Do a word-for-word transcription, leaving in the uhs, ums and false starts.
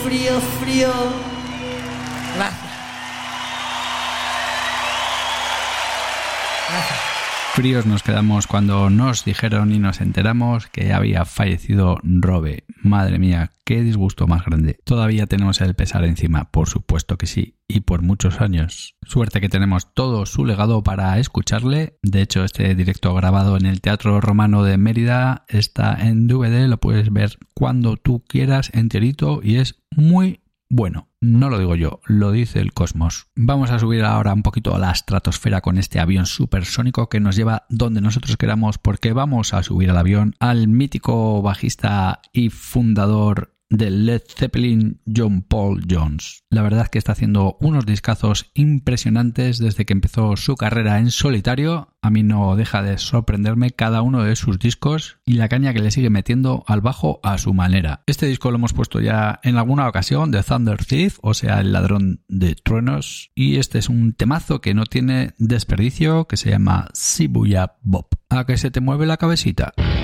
Frío, frío. Gracias. Gracias. Fríos nos quedamos cuando nos dijeron y nos enteramos que había fallecido Robe. Madre mía, qué disgusto más grande. Todavía tenemos el pesar encima, por supuesto que sí, y por muchos años. Suerte que tenemos todo su legado para escucharle. De hecho, este directo grabado en el Teatro Romano de Mérida está en D V D, lo puedes ver cuando tú quieras enterito y es muy bueno. No lo digo yo, lo dice el cosmos. Vamos a subir ahora un poquito a la estratosfera con este avión supersónico que nos lleva donde nosotros queramos, porque vamos a subir al avión al mítico bajista y fundador del Led Zeppelin, John Paul Jones. La verdad es que está haciendo unos discazos impresionantes desde que empezó su carrera en solitario. A mí no deja de sorprenderme cada uno de sus discos y la caña que le sigue metiendo al bajo a su manera. Este disco lo hemos puesto ya en alguna ocasión, de Thunder Thief, o sea, el ladrón de truenos, y este es un temazo que no tiene desperdicio, que se llama Shibuya Bob. ¿A que se te mueve la cabecita?